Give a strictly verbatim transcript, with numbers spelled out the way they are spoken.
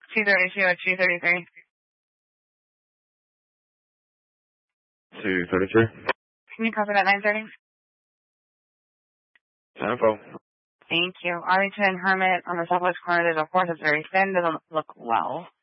two thirty-two at two thirty-three. two thirty-three. Can you copy that nine thirty? ten four. Thank you. Arlington and Hermit on the southwest corner. There's a horse that's very thin. Doesn't look well.